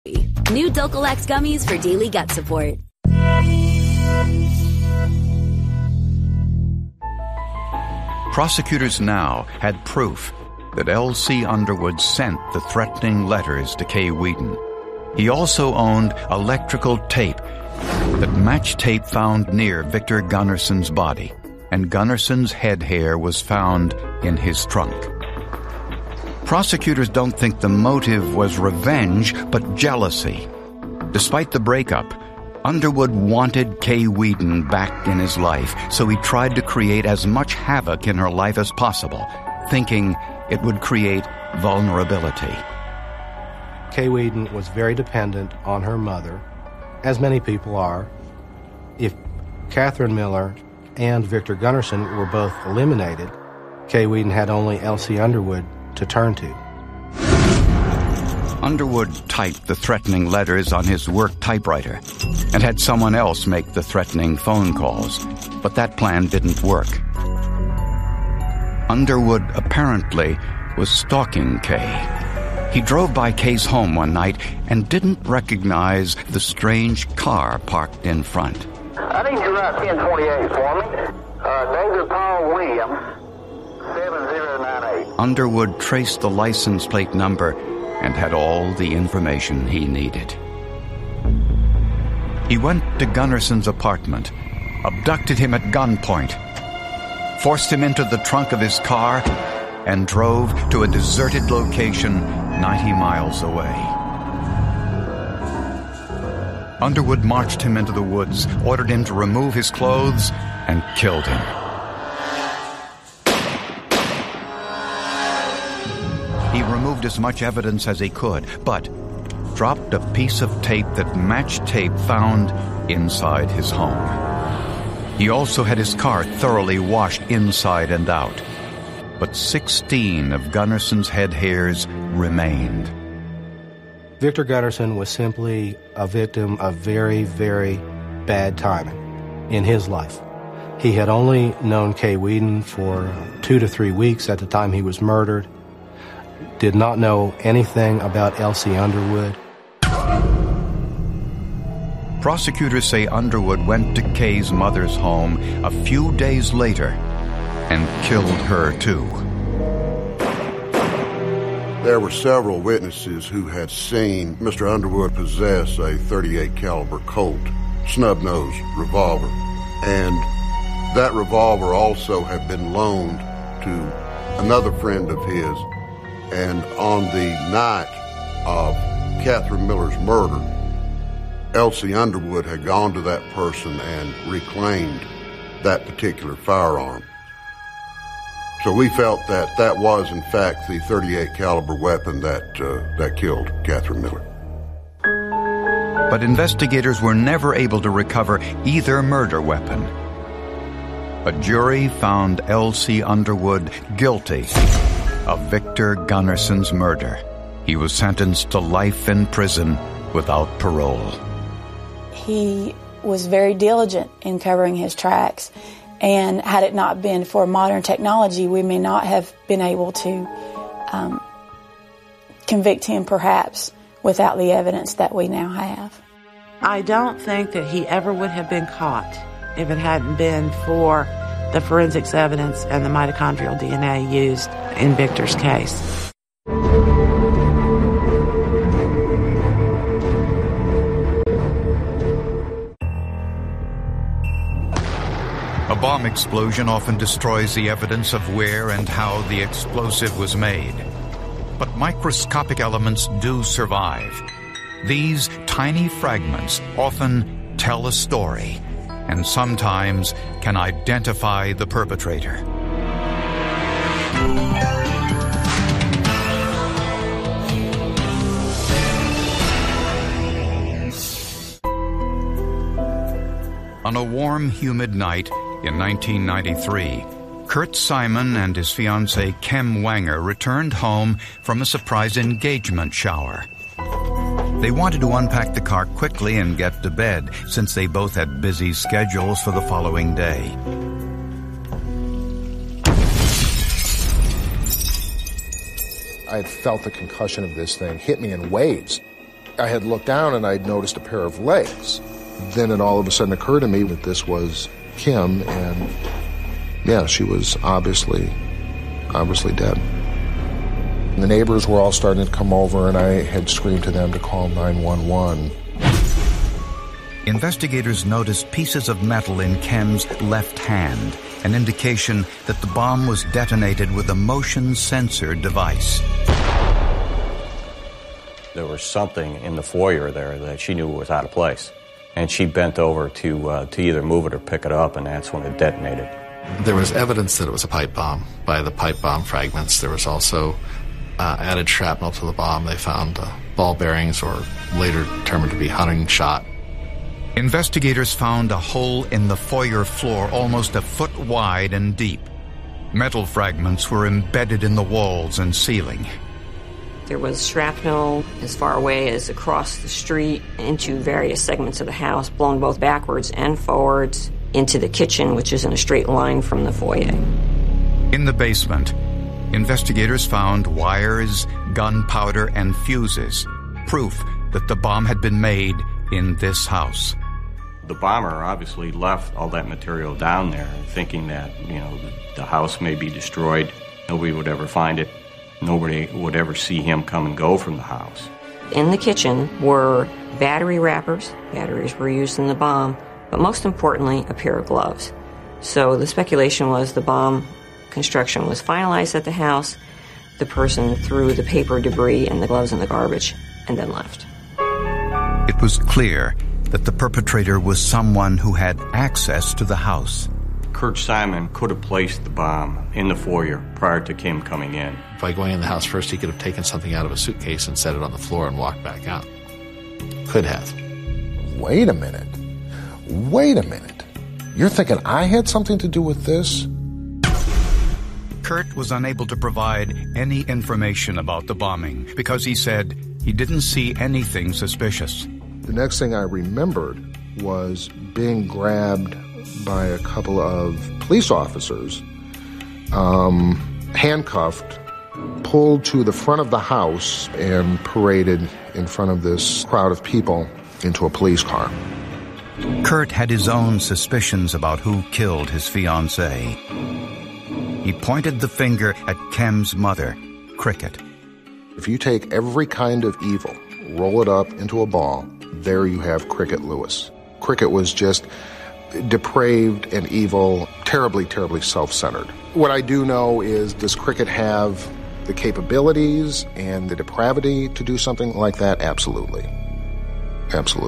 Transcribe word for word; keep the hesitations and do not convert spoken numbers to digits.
New Dulcolax gummies for daily gut support. Prosecutors now had proof that L C Underwood sent the threatening letters to Kay Wheaton. He also owned electrical tape that matched tape found near Victor Gunnarson's body, and Gunnarson's head hair was found in his trunk. Prosecutors don't think the motive was revenge, but jealousy. Despite the breakup, Underwood wanted Kay Wheaton back in his life, so he tried to create as much havoc in her life as possible, thinking it would create vulnerability. Kay Wheaton was very dependent on her mother, as many people are. If Catherine Miller and Victor Gunnarson were both eliminated, Kay Wheaton had only L C Underwood to turn to. Underwood typed the threatening letters on his work typewriter and had someone else make the threatening phone calls, but that plan didn't work. Underwood apparently was stalking Kay. He drove by Kay's home one night and didn't recognize the strange car parked in front. I need you to write ten twenty-eight for me. Uh, David Paul Williams, seven zero nine eight. Underwood traced the license plate number and had all the information he needed. He went to Gunnarson's apartment, abducted him at gunpoint, forced him into the trunk of his car, and drove to a deserted location ninety miles away. Underwood marched him into the woods, ordered him to remove his clothes, and killed him. He removed as much evidence as he could, but dropped a piece of tape that matched tape found inside his home. He also had his car thoroughly washed inside and out, but sixteen of Gunnarson's head hairs remained. Victor Gunnarson was simply a victim of very, very bad timing in his life. He had only known Kay Wheaton for two to three weeks at the time he was murdered, did not know anything about L C Underwood. Prosecutors say Underwood went to Kay's mother's home a few days later and killed her too. There were several witnesses who had seen Mister Underwood possess a thirty-eight caliber Colt snub-nose revolver, and that revolver also had been loaned to another friend of his. And on the night of Catherine Miller's murder, L C Underwood had gone to that person and reclaimed that particular firearm. So we felt that that was, in fact, the thirty-eight caliber weapon that uh, that killed Catherine Miller. But investigators were never able to recover either murder weapon. A jury found L C Underwood guilty of Victor Gunnarson's murder. He was sentenced to life in prison without parole. He was very diligent in covering his tracks, and had it not been for modern technology, we may not have been able to um, convict him, perhaps, without the evidence that we now have. I don't think that he ever would have been caught if it hadn't been for the forensics evidence and the mitochondrial D N A used in Victor's case. A bomb explosion often destroys the evidence of where and how the explosive was made. But microscopic elements do survive. These tiny fragments often tell a story, and sometimes can identify the perpetrator. On a warm, humid night in nineteen ninety-three, Kurt Simon and his fiancée Kim Wanger returned home from a surprise engagement shower. They wanted to unpack the car quickly and get to bed, since they both had busy schedules for the following day. I had felt the concussion of this thing hit me in waves. I had looked down and I'd noticed a pair of legs. Then it all of a sudden occurred to me that this was Kim, and yeah, she was obviously, obviously dead. The neighbors were all starting to come over, and I had screamed to them to call nine one one. Investigators noticed pieces of metal in Kim's left hand, an indication that the bomb was detonated with a motion sensor device. There was something in the foyer there that she knew was out of place. And she bent over to uh, to either move it or pick it up, and that's when it detonated. There was evidence that it was a pipe bomb by the pipe bomb fragments. There was also uh, added shrapnel to the bomb. They found uh, ball bearings, or later determined to be hunting shot. Investigators found a hole in the foyer floor almost a foot wide and deep. Metal fragments were embedded in the walls and ceiling. There was shrapnel as far away as across the street into various segments of the house, blown both backwards and forwards into the kitchen, which is in a straight line from the foyer. In the basement, investigators found wires, gunpowder, and fuses, proof that the bomb had been made in this house. The bomber obviously left all that material down there, thinking that, you know, the house may be destroyed, nobody would ever find it. Nobody would ever see him come and go from the house. In the kitchen were battery wrappers. Batteries were used in the bomb, but most importantly, a pair of gloves. So the speculation was the bomb construction was finalized at the house. The person threw the paper debris and the gloves in the garbage and then left. It was clear that the perpetrator was someone who had access to the house. Kurt Simon could have placed the bomb in the foyer prior to Kim coming in. By going in the house first, he could have taken something out of a suitcase and set it on the floor and walked back out. Could have. Wait a minute. Wait a minute. You're thinking I had something to do with this? Kurt was unable to provide any information about the bombing because he said he didn't see anything suspicious. The next thing I remembered was being grabbed by a couple of police officers, um, handcuffed, pulled to the front of the house, and paraded in front of this crowd of people into a police car. Kurt had his own suspicions about who killed his fiancée. He pointed the finger at Kim's mother, Cricket. If you take every kind of evil, roll it up into a ball, there you have Cricket Lewis. Cricket was just depraved and evil, terribly, terribly self-centered. What I do know is, does Cricket have the capabilities and the depravity to do something like that? Absolutely. Absolutely.